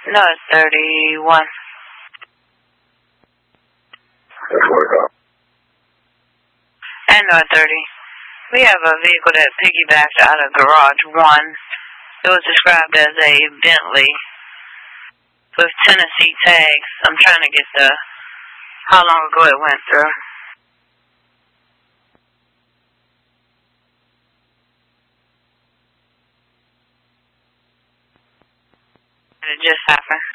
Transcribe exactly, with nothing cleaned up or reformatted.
No, it's thirty-one. And North thirty. We have a vehicle that piggybacked out of Garage one. It was described as a Bentley with Tennessee tags. I'm trying to get the how long ago it went through. It just happened.